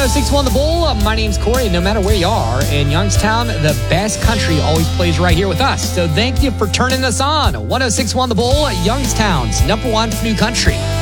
1061 The Bull. My name's Corey, and no matter where you are in Youngstown, the best country always plays right here with us. So thank you for turning us on. 1061 The Bull, Youngstown's #1 for new country.